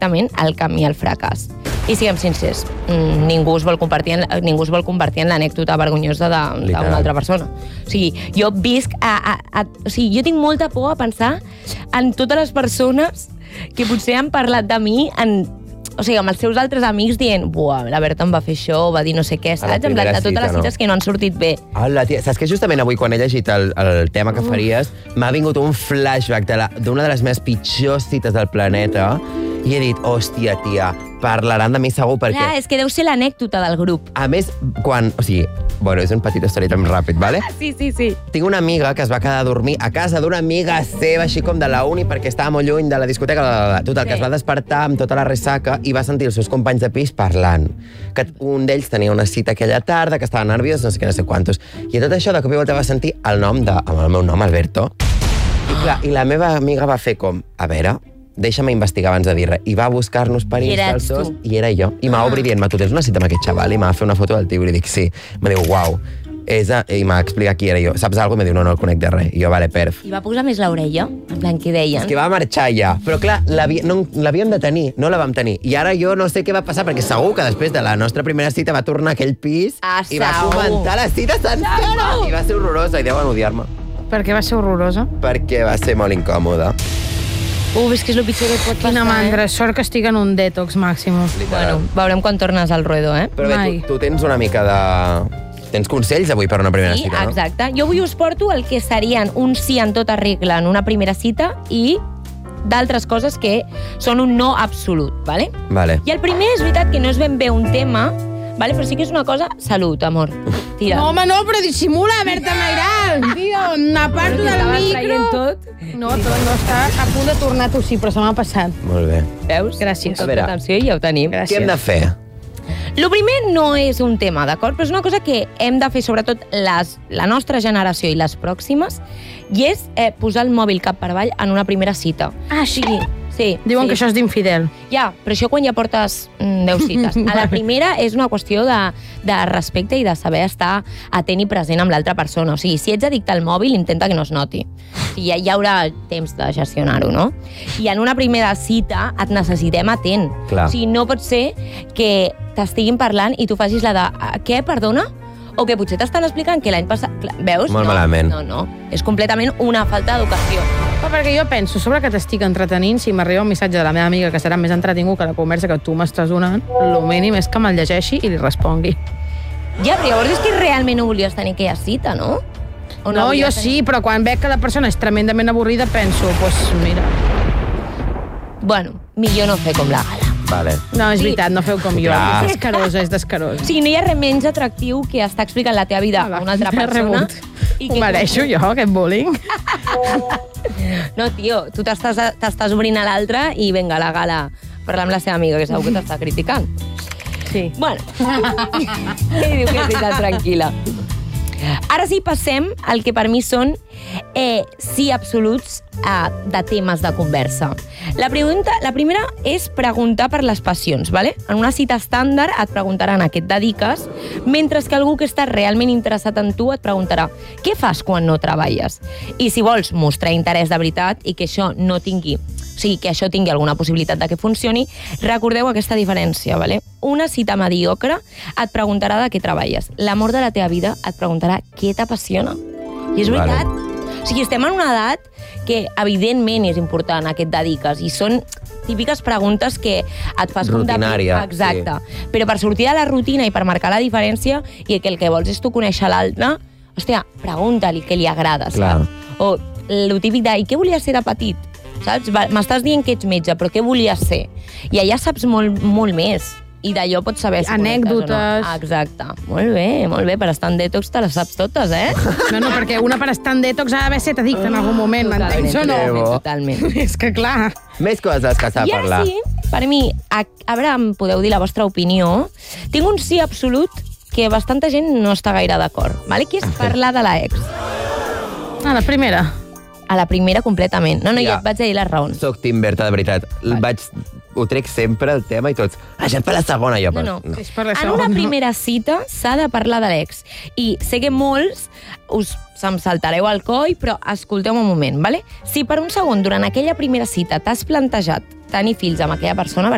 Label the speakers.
Speaker 1: directament al camí al fracàs. I siguem sincers, ningú es vol convertir en l'anècdota vergonyosa d'una altra persona. O sigui, jo visc o sigui, jo tinc molta por a pensar en totes les persones que potser han parlat de mi o sigui, amb els seus altres amics dient buah, la Berta em va fer això, va dir no sé què, saps? En plan, de totes les cites que no han sortit bé.
Speaker 2: Hola, tia. Saps que justament avui, quan he llegit el tema que faries, m'ha vingut un flashback d'una de les més pitjors cites del planeta i he dit, hòstia, tia, parlaran de mi segur perquè...
Speaker 1: Clar, és que deu ser l'anècdota del grup.
Speaker 2: A més, quan... O sigui, bueno, és un petit storytime ràpid, vale?
Speaker 1: Sí.
Speaker 2: Tinc una amiga que es va quedar a dormir a casa d'una amiga seva, així com de la uni, perquè estava molt lluny de la discoteca. Total, que es va despertar amb tota la ressaca i va sentir els seus companys de pis parlant. Que un d'ells tenia una cita aquella tarda, que estava nerviós, no sé què, no sé quantos. I a tot això, de cop i volta va sentir el nom amb el meu nom, Alberto. I clar, i la meva amiga va fer com, a veure, deixa'm investigar abans de dir res. I va buscar-nos per Insta els dos, i era jo. I m'ha obrit dient, tu tens una cita amb aquest xaval? I m'ha fet una foto del tio i li dic, sí. Em diu, uau. I m'ha explicat qui era jo. Saps alguna cosa? I em diu, no el conec de res. I jo, vale, perf.
Speaker 1: I va posar més l'orella? En plan, què deien?
Speaker 2: És que va marxar ja. Però clar, l'havíem de tenir, no la vam tenir. I ara jo no sé què va passar, perquè segur que després de la nostra primera cita va tornar a aquell pis i va comentar la cita sencera. I va ser horrorosa, i deuen odiar-me.
Speaker 3: Per què va ser horrorosa?
Speaker 2: Perquè va ser molt incòmoda.
Speaker 1: És que és el pitjor que et pot passar.
Speaker 3: Quina mandra, sort que estic en un detox màxim.
Speaker 1: Bueno, veurem quan tornes al ruedo, eh?
Speaker 2: Però bé, tu tens una mica de... Tens consells avui per una primera cita, no?
Speaker 1: Sí, exacte. Jo avui us porto el que serien un sí en tota regla en una primera cita i d'altres coses que són un no absolut, ¿vale?
Speaker 2: Vale.
Speaker 1: I el primer és veritat que no és ben bé un tema, ¿vale? Però sí que és una cosa... Salut, amor. Tira.
Speaker 3: No, home, no, però dissimula, Berta Mairal. Tio, m'aparto del micro.
Speaker 1: Tot.
Speaker 3: No, tot no està a punt de tornar a tossir, però se m'ha passat.
Speaker 2: Molt bé.
Speaker 1: Veus?
Speaker 3: Gràcies.
Speaker 1: Amb tota atenció ja ho tenim.
Speaker 3: Gràcies.
Speaker 2: Què hem de fer?
Speaker 1: Lo primer no és un tema, d'acord? Però és una cosa que hem de fer, sobretot la nostra generació i les pròximes, i és posar el mòbil cap per avall en una primera cita.
Speaker 3: Ah, sí?
Speaker 1: Sí.
Speaker 3: Diuen que això és d'infidel.
Speaker 1: Ja, però això quan ja portes 10 cites. A la primera és una qüestió de respecte i de saber estar atent i present amb l'altra persona. O sigui, si ets addicte al mòbil, intenta que no es noti. O sigui, ja hi haurà temps de gestionar-ho, no? I en una primera cita et necessitem atent.
Speaker 2: Clar.
Speaker 1: O sigui, no pot ser que t'estiguin parlant i tu facis la de què, perdona? O que potser t'estan explicant que l'any passat... Veus?
Speaker 2: Molt malament.
Speaker 1: No. És completament una falta d'educació.
Speaker 3: Perquè jo penso, sobre que t'estic entretenint, si m'arriba un missatge de la meva amiga que serà més entretingut que la conversa que tu m'estàs donant, el mínim és que me'l llegeixi i li respongui.
Speaker 1: Ja, però llavors és que realment no volies tenir aquella cita, no?
Speaker 3: No, jo sí, però quan veig que la persona és tremendament avorrida, penso, doncs mira...
Speaker 1: Bueno, millor no fer com la Gala.
Speaker 2: Vale.
Speaker 3: No, és veritat, no feu com jo.
Speaker 2: Clar.
Speaker 3: És descarosa, és descarosa.
Speaker 1: O sigui, no hi ha res menys atractiu que estar explicant la teva vida a una altra persona.
Speaker 3: Ho mereixo jo, aquest bullying?
Speaker 1: No, tio, tu t'estàs obrint a l'altre i venga, la Gala, parlar amb la seva amiga, que segur que t'està criticant.
Speaker 3: Sí.
Speaker 1: Bueno, què diu que estic tan tranquil·la? Ara sí, passem al que per mi són sí absoluts de temes de conversa. La primera és preguntar per les passions, ¿vale? En una cita estàndard et preguntaran a què et dediques, mentre que algú que està realment interessat en tu et preguntarà què fas quan no treballes? I si vols mostrar interès de veritat i que això no tingui... O sigui, que això tingui alguna possibilitat de que funcioni, recordeu aquesta diferència, ¿vale? Una cita mediocre et preguntarà de què treballes. L'amor de la teva vida et preguntarà què t'apassiona. I és veritat. Vale. O sigui, estem en una edat que, evidentment, és important a què et dediques. I són típiques preguntes que et fas com de...
Speaker 2: Rutinària.
Speaker 1: Exacte. Sí. Però per sortir de la rutina i per marcar la diferència i que el que vols és tu conèixer l'altre, hòstia, pregunta-li què li agrada, saps? O el típic de, i què volies ser de petit? Saps? M'estàs dient que ets metge, però què volies ser? I allà saps molt, molt més. I d'allò pots saber si
Speaker 3: anècdotes.
Speaker 1: No. Exacte. Molt bé. Per estar en detox te les saps totes, eh?
Speaker 3: No, perquè una per estar en detox ha d'haver set addicte en algun moment, m'entens o no?
Speaker 1: Totalment.
Speaker 3: És que clar.
Speaker 2: Més coses que s'ha de parlar.
Speaker 1: I ara sí, per mi, a veure, em podeu dir la vostra opinió, tinc un sí absolut que bastanta gent no està gaire d'acord, ¿vale? Que és parlar de l'ex.
Speaker 3: A la primera.
Speaker 1: A la primera, completament. No, ja et vaig a dir les raons.
Speaker 2: Soc Tim Berta, de veritat. Ho trec sempre, el tema, i tots... Això per la segona, jo.
Speaker 1: No.
Speaker 3: És per la
Speaker 1: en
Speaker 3: segona.
Speaker 1: una primera cita s'ha de parlar de l'ex. I sé que molts se'm saltareu al coll, però escolteu un moment, ¿vale? Si per un segon, durant aquella primera cita, t'has plantejat tenir fills amb aquella persona,